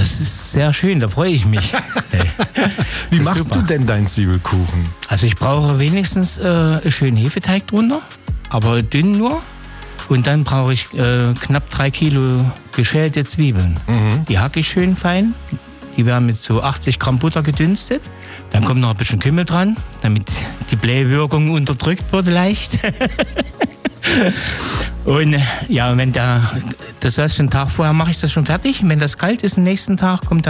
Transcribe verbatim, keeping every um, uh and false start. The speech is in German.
Das ist sehr schön, da freue ich mich. Wie machst super. du denn deinen Zwiebelkuchen? Also ich brauche wenigstens äh, einen schönen Hefeteig drunter, aber dünn nur. Und dann brauche ich äh, knapp drei Kilo geschälte Zwiebeln. Mhm. Die hacke ich schön fein. Die werden mit so achtzig Gramm Butter gedünstet. Dann kommt noch ein bisschen Kümmel dran, damit die Blähwirkung unterdrückt wird leicht. Und ja, wenn der, das heißt, einen Tag vorher mache ich das schon fertig. Wenn das kalt ist, am nächsten Tag kommt